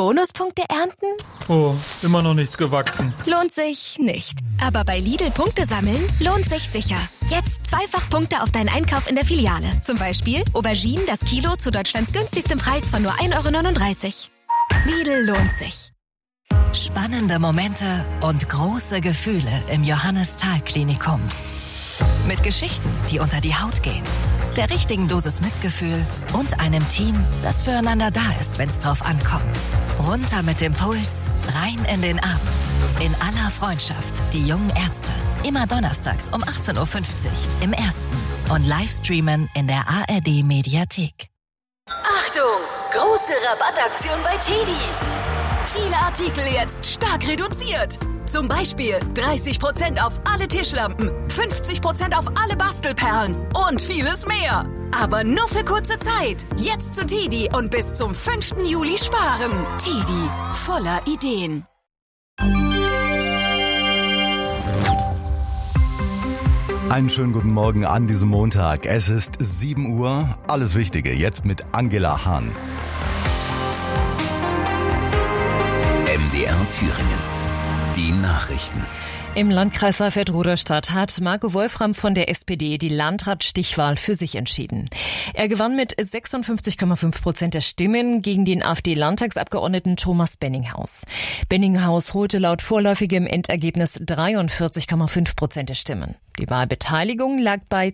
Bonuspunkte ernten? Oh, immer noch nichts gewachsen. Lohnt sich nicht. Aber bei Lidl Punkte sammeln lohnt sich sicher. Jetzt 2-fach Punkte auf deinen Einkauf in der Filiale. Zum Beispiel Auberginen das Kilo zu Deutschlands günstigstem Preis von nur 1,39 €. Lidl lohnt sich. Spannende Momente und große Gefühle im Johannes-Thal-Klinikum. Mit Geschichten, die unter die Haut gehen, der richtigen Dosis Mitgefühl und einem Team, das füreinander da ist, wenn es drauf ankommt. Runter mit dem Puls, rein in den Abend. In aller Freundschaft, die jungen Ärzte. Immer donnerstags um 18:50 Uhr im Ersten und Livestreamen in der ARD-Mediathek. Achtung! Große Rabattaktion bei TEDi. Viele Artikel jetzt stark reduziert. Zum Beispiel 30% auf alle Tischlampen, 50% auf alle Bastelperlen und vieles mehr. Aber nur für kurze Zeit. Jetzt zu TEDi und bis zum 5. Juli sparen. TEDi, voller Ideen. Einen schönen guten Morgen an diesem Montag. Es ist 7 Uhr. Alles Wichtige jetzt mit Angela Hahn. MDR Thüringen. Die Nachrichten. Im Landkreis Saalfeld-Rudolstadt hat Marco Wolfram von der SPD die Landtagsstichwahl für sich entschieden. Er gewann mit 56,5% der Stimmen gegen den AfD-Landtagsabgeordneten Thomas Benninghaus. Benninghaus holte laut vorläufigem Endergebnis 43,5% der Stimmen. Die Wahlbeteiligung lag bei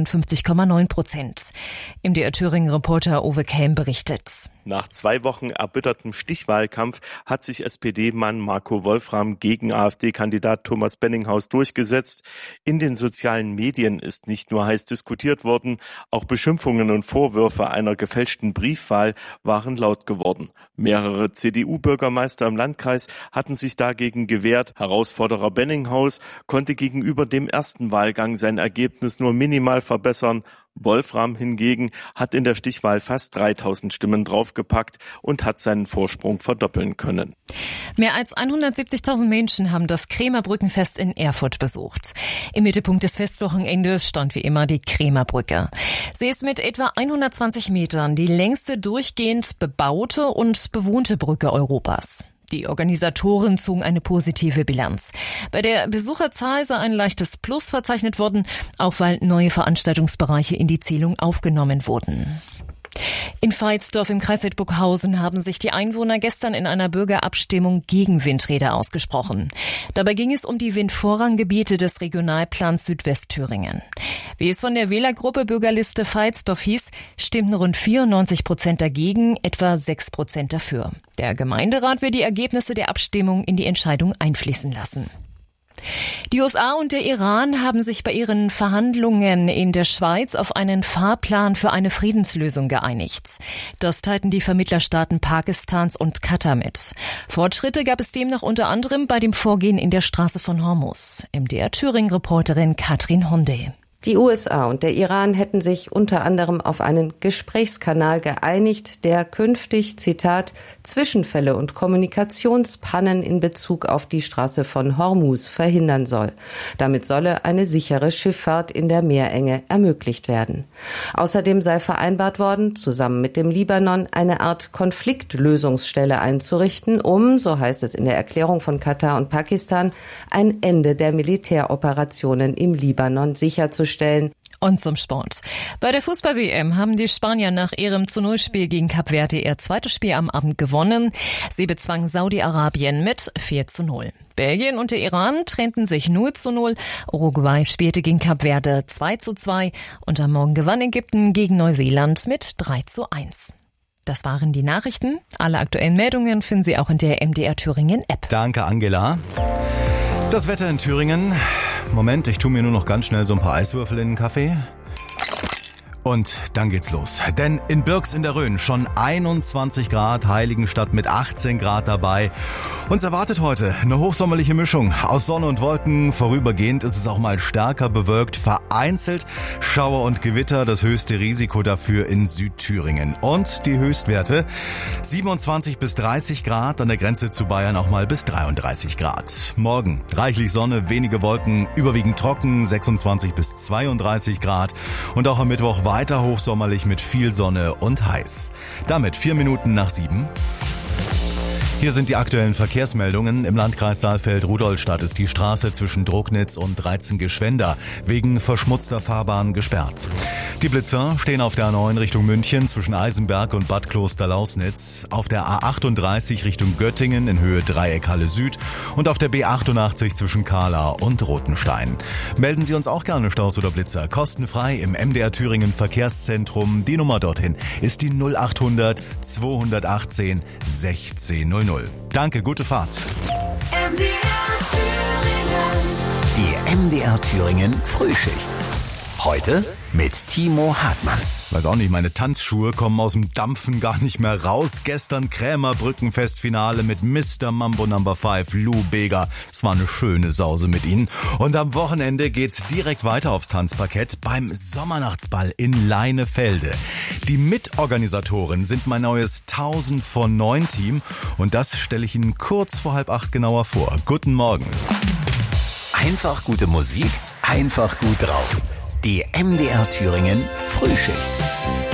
52,9%. MDR Thüringen-Reporter Uwe Kelm berichtet. Nach 2 Wochen erbittertem Stichwahlkampf hat sich SPD-Mann Marco Wolfram gegen AfD-Kandidat Thomas Benninghaus durchgesetzt. In den sozialen Medien ist nicht nur heiß diskutiert worden, auch Beschimpfungen und Vorwürfe einer gefälschten Briefwahl waren laut geworden. Mehrere CDU-Bürgermeister im Landkreis hatten sich dagegen gewehrt. Herausforderer Benninghaus konnte gegenüber dem ersten Wahlgang sein Ergebnis nur minimal verbessern. Wolfram hingegen hat in der Stichwahl fast 3000 Stimmen draufgepackt und hat seinen Vorsprung verdoppeln können. Mehr als 170.000 Menschen haben das Krämerbrückenfest in Erfurt besucht. Im Mittelpunkt des Festwochenendes stand wie immer die Krämerbrücke. Sie ist mit etwa 120 Metern die längste durchgehend bebaute und bewohnte Brücke Europas. Die Organisatoren zogen eine positive Bilanz. Bei der Besucherzahl sei ein leichtes Plus verzeichnet worden, auch weil neue Veranstaltungsbereiche in die Zählung aufgenommen wurden. In Veitsdorf im Kreis Hildburghausen haben sich die Einwohner gestern in einer Bürgerabstimmung gegen Windräder ausgesprochen. Dabei ging es um die Windvorranggebiete des Regionalplans Südwestthüringen. Wie es von der Wählergruppe Bürgerliste Veitsdorf hieß, stimmten rund 94% dagegen, etwa 6% dafür. Der Gemeinderat will die Ergebnisse der Abstimmung in die Entscheidung einfließen lassen. Die USA und der Iran haben sich bei ihren Verhandlungen in der Schweiz auf einen Fahrplan für eine Friedenslösung geeinigt. Das teilten die Vermittlerstaaten Pakistans und Katar mit. Fortschritte gab es demnach unter anderem bei dem Vorgehen in der Straße von Hormuz. MDR Thüringen-Reporterin Katrin Honde. Die USA und der Iran hätten sich unter anderem auf einen Gesprächskanal geeinigt, der künftig, Zitat, Zwischenfälle und Kommunikationspannen in Bezug auf die Straße von Hormuz verhindern soll. Damit solle eine sichere Schifffahrt in der Meerenge ermöglicht werden. Außerdem sei vereinbart worden, zusammen mit dem Libanon eine Art Konfliktlösungsstelle einzurichten, um, so heißt es in der Erklärung von Katar und Pakistan, ein Ende der Militäroperationen im Libanon sicherzustellen. Und zum Sport. Bei der Fußball-WM haben die Spanier nach ihrem 0-Spiel gegen Kap Verde ihr zweites Spiel am Abend gewonnen. Sie bezwangen Saudi-Arabien mit 4:0. Belgien und der Iran trennten sich 0:0. Uruguay spielte gegen Kap Verde 2:2. Und am Morgen gewann Ägypten gegen Neuseeland mit 3:1. Das waren die Nachrichten. Alle aktuellen Meldungen finden Sie auch in der MDR Thüringen App. Danke, Angela. Das Wetter in Thüringen. Moment, ich tue mir nur noch ganz schnell so ein paar Eiswürfel in den Kaffee. Und dann geht's los. Denn in Birks in der Rhön schon 21 Grad, Heiligenstadt mit 18 Grad dabei. Uns erwartet heute eine hochsommerliche Mischung aus Sonne und Wolken. Vorübergehend ist es auch mal stärker bewölkt, vereinzelt Schauer und Gewitter. Das höchste Risiko dafür in Südthüringen. Und die Höchstwerte 27 bis 30 Grad, an der Grenze zu Bayern auch mal bis 33 Grad. Morgen reichlich Sonne, wenige Wolken, überwiegend trocken, 26 bis 32 Grad. Und auch am Mittwoch weiter hochsommerlich mit viel Sonne und heiß. Damit 4 Minuten nach 7. Hier sind die aktuellen Verkehrsmeldungen. Im Landkreis Saalfeld-Rudolstadt ist die Straße zwischen Drognitz und Reizengeschwender wegen verschmutzter Fahrbahn gesperrt. Die Blitzer stehen auf der A9 Richtung München zwischen Eisenberg und Bad Kloster-Lausnitz, auf der A38 Richtung Göttingen in Höhe Dreieckhalle Süd und auf der B88 zwischen Kahla und Rothenstein. Melden Sie uns auch gerne Staus oder Blitzer, kostenfrei im MDR Thüringen Verkehrszentrum. Die Nummer dorthin ist die 0800 218 1600. Danke, gute Fahrt. Die MDR Thüringen Frühschicht. Heute mit Timo Hartmann. Weiß auch nicht, meine Tanzschuhe kommen aus dem Dampfen gar nicht mehr raus. Gestern Krämer-Brückenfestfinale mit Mr. Mambo No. 5, Lou Bega. Es war eine schöne Sause mit ihnen. Und am Wochenende geht's direkt weiter aufs Tanzparkett beim Sommernachtsball in Leinefelde. Die Mitorganisatoren sind mein neues 1000 von 9 Team und das stelle ich Ihnen kurz vor 7:30 genauer vor. Guten Morgen. Einfach gute Musik, einfach gut drauf. Die MDR Thüringen Frühschicht.